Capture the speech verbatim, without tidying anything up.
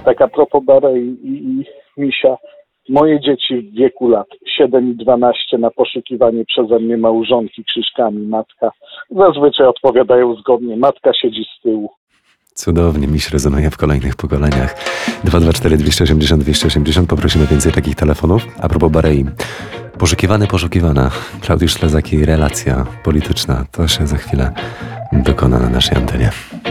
Tak a propos Barei i, i Misia, moje dzieci w wieku lat siedem i dwanaście na poszukiwanie przeze mnie małżonki krzyżkami matka zazwyczaj odpowiadają zgodnie. Matka siedzi z tyłu. Cudownie, Miś rezonuje w kolejnych pokoleniach. dwa dwa cztery dwieście osiemdziesiąt dwieście osiemdziesiąt. Poprosimy więcej takich telefonów. A propos Barei. Poszukiwany, poszukiwana. Klaudiusz Ślezak i relacja polityczna. To się za chwilę dokona na naszej antenie.